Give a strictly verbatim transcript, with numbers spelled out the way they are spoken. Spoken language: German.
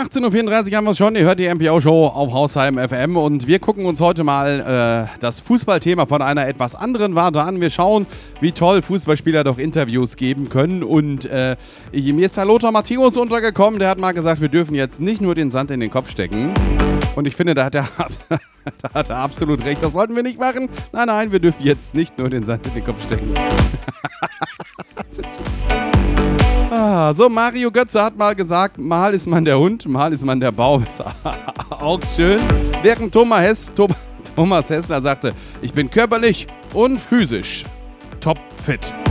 achtzehn Uhr vierunddreißig haben wir es schon. Ihr hört die M P O-Show auf Hausheim F M und wir gucken uns heute mal äh, das Fußballthema von einer etwas anderen Warte an. Wir schauen, wie toll Fußballspieler doch Interviews geben können und äh, mir ist da Lothar Matthäus untergekommen. Der hat mal gesagt, wir dürfen jetzt nicht nur den Sand in den Kopf stecken. Und ich finde, da hat er, da hat er absolut recht. Das sollten wir nicht machen. Nein, nein, wir dürfen jetzt nicht nur den Sand in den Kopf stecken. Ah, so, Mario Götze hat mal gesagt, mal ist man der Hund, mal ist man der Baum. Ist auch schön. Während Thomas, Hess, Thomas Hessler sagte, ich bin körperlich und physisch topfit.